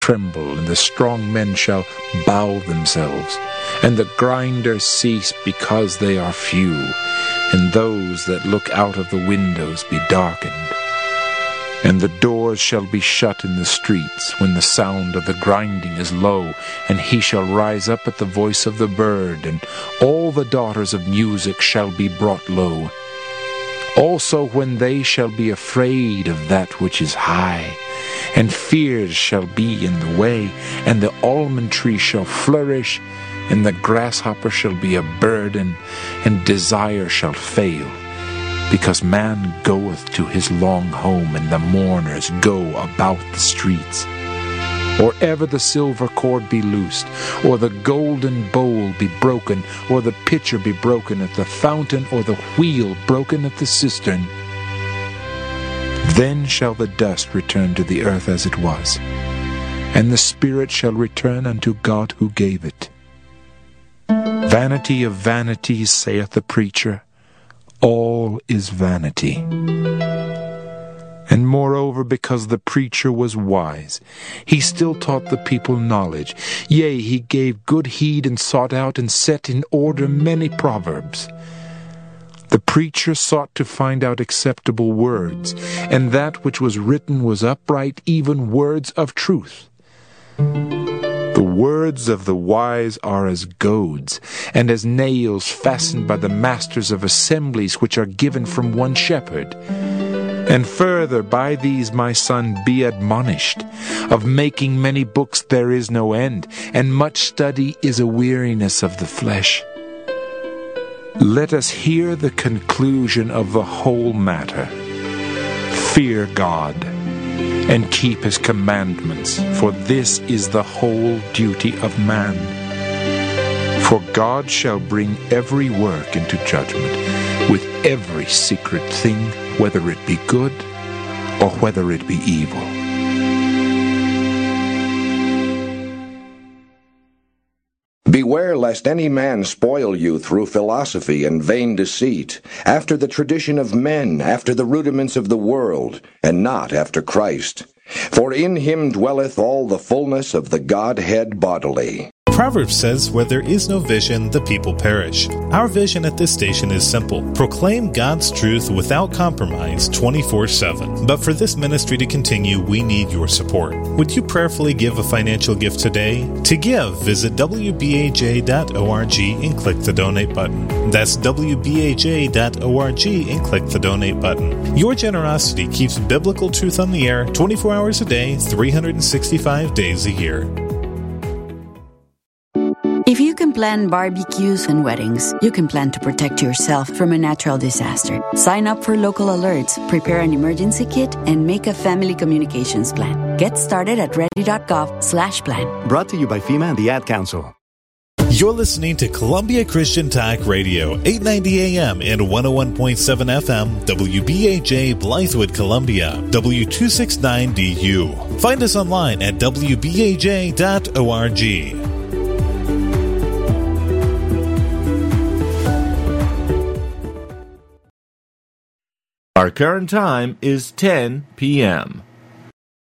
tremble, and the strong men shall bow themselves, and the grinders cease because they are few, and those that look out of the windows be darkened. And the doors shall be shut in the streets, when the sound of the grinding is low, and he shall rise up at the voice of the bird, and all the daughters of music shall be brought low. Also when they shall be afraid of that which is high, and fears shall be in the way, and the almond tree shall flourish, and the grasshopper shall be a burden, and desire shall fail. Because man goeth to his long home, and the mourners go about the streets. Or ever the silver cord be loosed, or the golden bowl be broken, or the pitcher be broken at the fountain, or the wheel broken at the cistern. Then shall the dust return to the earth as it was, and the spirit shall return unto God who gave it. Vanity of vanities, saith the preacher, all is vanity. And moreover, because the preacher was wise, he still taught the people knowledge. Yea, he gave good heed, and sought out and set in order many proverbs. The preacher sought to find out acceptable words, and that which was written was upright, even words of truth. The words of the wise are as goads, and as nails fastened by the masters of assemblies, which are given from one shepherd. And further, by these, my son, be admonished. Of making many books there is no end, and much study is a weariness of the flesh. Let us hear the conclusion of the whole matter. Fear God, and keep his commandments, for this is the whole duty of man. For God shall bring every work into judgment, with every secret thing, whether it be good or whether it be evil. Beware lest any man spoil you through philosophy and vain deceit, after the tradition of men, after the rudiments of the world, and not after Christ. For in him dwelleth all the fullness of the Godhead bodily. Proverbs says, where there is no vision, the people perish. Our vision at this station is simple. Proclaim God's truth without compromise 24/7. But for this ministry to continue, we need your support. Would you prayerfully give a financial gift today? To give, visit wbaj.org and click the donate button. That's wbaj.org and click the donate button. Your generosity keeps biblical truth on the air 24 hours a day, 365 days a year. If you can plan barbecues and weddings, you can plan to protect yourself from a natural disaster. Sign up for local alerts, prepare an emergency kit, and make a family communications plan. Get started at ready.gov/plan. Brought to you by FEMA and the Ad Council. You're listening to Columbia Christian Talk Radio, 890 AM and 101.7 FM, WBAJ Blythewood, Columbia, W269DU. Find us online at wbaj.org. Our current time is 10 p.m.